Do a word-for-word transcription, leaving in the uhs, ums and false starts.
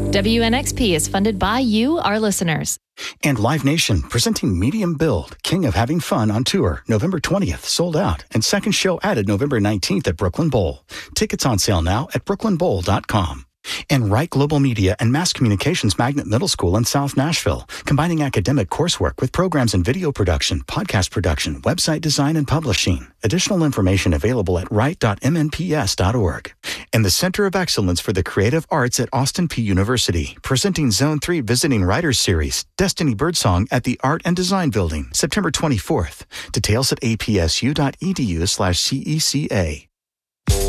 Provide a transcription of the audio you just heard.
W N X P is funded by you, our listeners. And Live Nation, presenting Medium Build, King of Having Fun on tour, November twentieth, sold out, and second show added November nineteenth at Brooklyn Bowl. Tickets on sale now at brooklyn bowl dot com. And Wright Global Media and Mass Communications Magnet Middle School in South Nashville, combining academic coursework with programs in video production, podcast production, website design, and publishing. Additional information available at wright dot m n p s dot org. And the Center of Excellence for the Creative Arts at Austin Peay University, presenting Zone three Visiting Writers Series, Destiny Birdsong at the Art and Design Building, September twenty-fourth. Details at a p s u dot e d u slash C E C A.